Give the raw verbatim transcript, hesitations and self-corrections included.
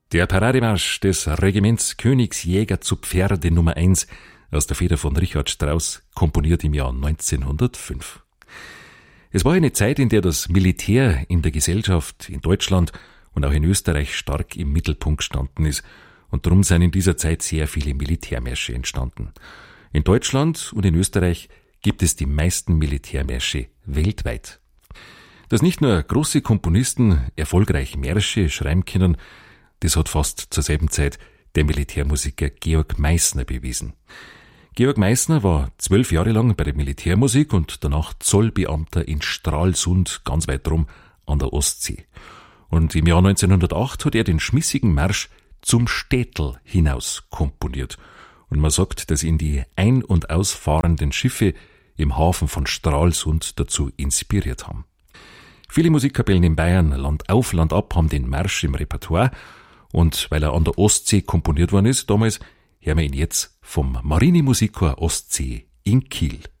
Der Parademarsch des Regiments Königsjäger zu Pferde Nummer eins aus der Feder von Richard Strauss, komponiert im Jahr neunzehnhundertfünf. Es war eine Zeit, in der das Militär in der Gesellschaft in Deutschland und auch in Österreich stark im Mittelpunkt gestanden ist, und darum sind in dieser Zeit sehr viele Militärmärsche entstanden. In Deutschland und in Österreich gibt es die meisten Militärmärsche weltweit. Dass nicht nur große Komponisten erfolgreich Märsche schreiben können, das hat fast zur selben Zeit der Militärmusiker Georg Meissner bewiesen. Georg Meissner war zwölf Jahre lang bei der Militärmusik und danach Zollbeamter in Stralsund, ganz weit drum an der Ostsee. Und im Jahr neunzehnhundertacht hat er den schmissigen Marsch Zum Städtel hinaus komponiert. Und man sagt, dass ihn die ein- und ausfahrenden Schiffe im Hafen von Stralsund dazu inspiriert haben. Viele Musikkapellen in Bayern, Land auf, Land ab, haben den Marsch im Repertoire. Und weil er an der Ostsee komponiert worden ist damals, hören wir ihn jetzt vom Marinemusikchor Ostsee in Kiel.